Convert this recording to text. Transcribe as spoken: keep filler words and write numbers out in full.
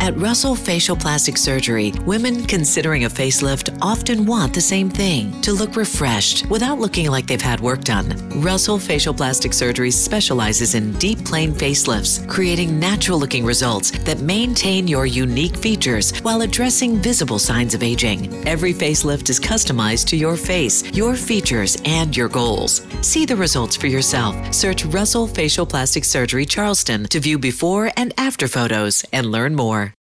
At Russell Facial Plastic Surgery, women considering a facelift often want the same thing, to look refreshed without looking like they've had work done. Russell Facial Plastic Surgery specializes in deep plane facelifts, creating natural-looking results that maintain your unique features while addressing visible signs of aging. Every facelift is customized to your face, your features, and your goals. See the results for yourself. Search Russell Facial Plastic Surgery Charleston to view before and after photos and learn more.